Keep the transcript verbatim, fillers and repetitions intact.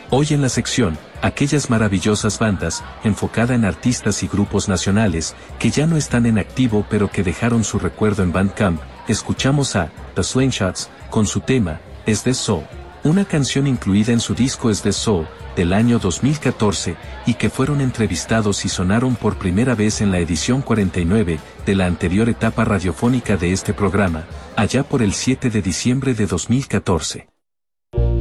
Hoy en la sección, aquellas maravillosas bandas, enfocada en artistas y grupos nacionales, que ya no están en activo pero que dejaron su recuerdo en Bandcamp, escuchamos a The Slingshots, con su tema, Es The Soul. Una canción incluida en su disco Es The Soul, del año dos mil catorce, y que fueron entrevistados y sonaron por primera vez en la edición cuarenta y nueve, de la anterior etapa radiofónica de este programa, allá por el siete de diciembre de dos mil catorce.